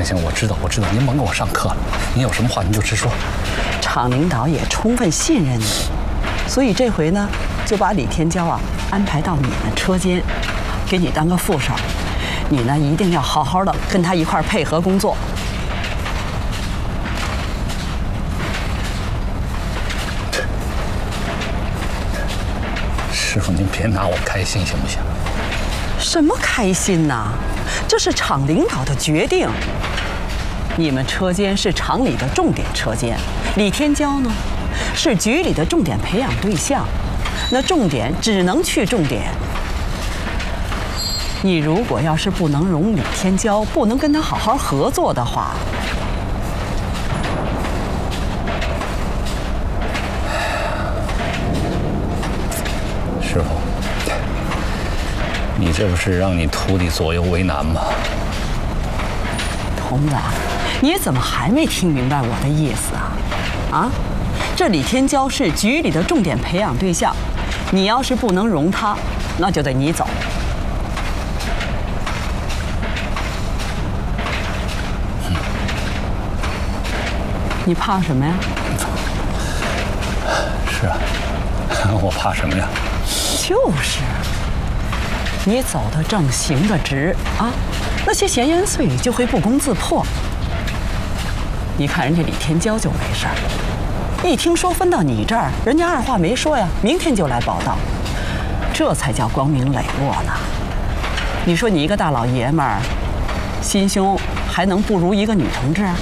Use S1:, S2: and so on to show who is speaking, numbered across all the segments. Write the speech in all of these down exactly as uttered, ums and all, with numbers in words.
S1: 行行，我知道我知道，您甭给我上课了，您有什么话您就直说。
S2: 厂领导也充分信任你，所以这回呢，就把李天骄啊安排到你们车间，给你当个副手。你呢一定要好好的跟他一块儿配合工作。
S1: 师傅，您别拿我开心行不行？
S2: 什么开心呐？这是厂领导的决定。你们车间是厂里的重点车间，李天骄呢，是局里的重点培养对象。那重点只能去重点。你如果要是不能容李天骄，不能跟他好好合作的话，
S1: 师傅，你这不是让你徒弟左右为难吗？
S2: 童子，你怎么还没听明白我的意思啊？啊，这李天骄是局里的重点培养对象，你要是不能容他，那就得你走。嗯、你怕什么呀？
S1: 是啊，我怕什么呀？
S2: 就是，你走得正，行得直啊，那些闲言碎语就会不攻自破。你看人家李天骄就没事儿，一听说分到你这儿，人家二话没说呀，明天就来报道，这才叫光明磊落呢。你说你一个大老爷们儿，心胸还能不如一个女同志？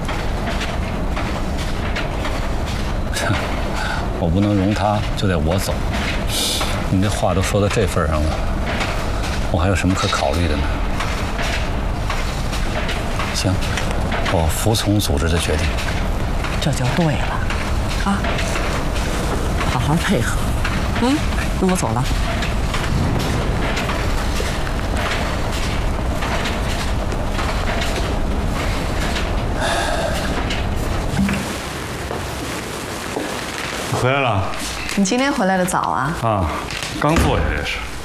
S1: 我不能容他，就得我走。你这话都说到这份上了，我还有什么可考虑的呢？行，我服从组织的决定。
S2: 这就对了，啊，好好配合。嗯，那我走了。
S3: 回来了。
S4: 你今天回来的早啊？
S3: 啊，刚坐下这是。